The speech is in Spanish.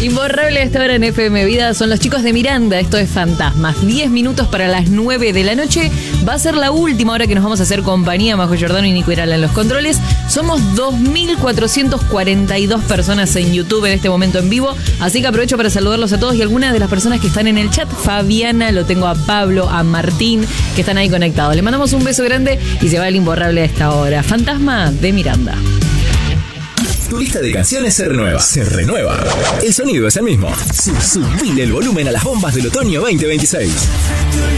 Imborrable a esta hora en FM Vida son los chicos de Miranda. Esto es Fantasmas. 10 minutos para las 9 de la noche. Va a ser la última hora que nos vamos a hacer compañía. Majo Giordano y Nico Irala en los controles. Somos 2.442 personas en YouTube en este momento en vivo. Así que aprovecho para saludarlos a todos y algunas de las personas que están en el chat. Fabiana, lo tengo a Pablo, a Martín, que están ahí conectados. Les mandamos un beso grande y se va el Imborrable a esta hora. Fantasma de Miranda. Tu lista de canciones se renueva. Se renueva. El sonido es el mismo. Subile el volumen a las bombas del otoño 2026.